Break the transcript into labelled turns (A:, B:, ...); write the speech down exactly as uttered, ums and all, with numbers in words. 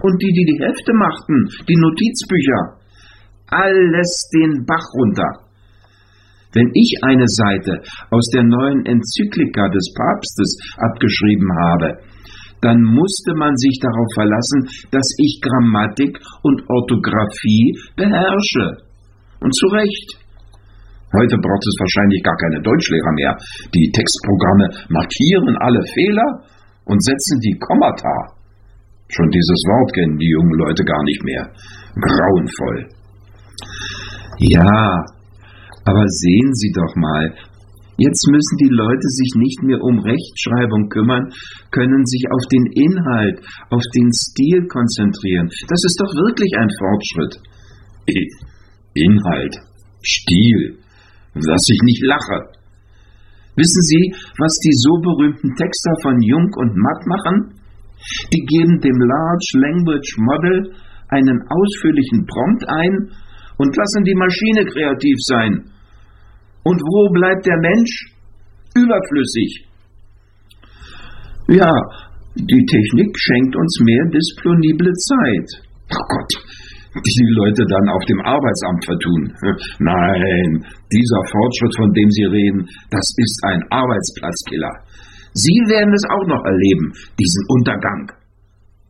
A: Und die, die die Hefte machten, die Notizbücher, alles den Bach runter. Wenn ich eine Seite aus der neuen Enzyklika des Papstes abgeschrieben habe, dann musste man sich darauf verlassen, dass ich Grammatik und Orthographie beherrsche. Und zu Recht. Heute braucht es wahrscheinlich gar keine Deutschlehrer mehr. Die Textprogramme markieren alle Fehler und setzen die Kommata. Schon dieses Wort kennen die jungen Leute gar nicht mehr. Grauenvoll. Ja, aber sehen Sie doch mal, jetzt müssen die Leute sich nicht mehr um Rechtschreibung kümmern, können sich auf den Inhalt, auf den Stil konzentrieren. Das ist doch wirklich ein Fortschritt. Inhalt, Stil, dass ich nicht lache. Wissen Sie, was die so berühmten Texter von Jung und Matt machen? Die geben dem Large Language Model einen ausführlichen Prompt ein und lassen die Maschine kreativ sein. Und wo bleibt der Mensch? Überflüssig. Ja, die Technik schenkt uns mehr disponible Zeit. Ach Gott, die die Leute dann auf dem Arbeitsamt vertun. Nein, dieser Fortschritt, von dem Sie reden, das ist ein Arbeitsplatzkiller. Sie werden es auch noch erleben, diesen Untergang.